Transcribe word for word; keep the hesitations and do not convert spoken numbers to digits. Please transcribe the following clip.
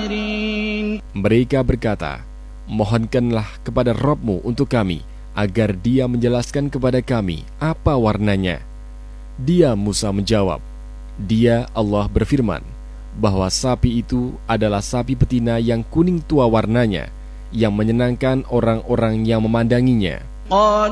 الآخرين. Mereka berkata, mohonkanlah kepada Rabb-Mu untuk kami, agar dia menjelaskan kepada kami apa warnanya. Dia Musa menjawab, dia Allah berfirman, bahwa sapi itu adalah sapi betina yang kuning tua warnanya, yang menyenangkan orang-orang yang memandanginya. قالوا